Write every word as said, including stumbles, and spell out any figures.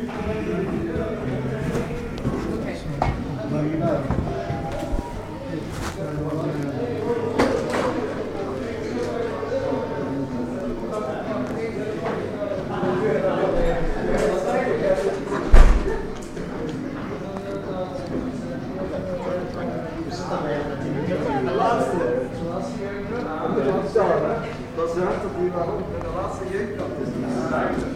Dat is hard op die waarom. De laatste jeugd.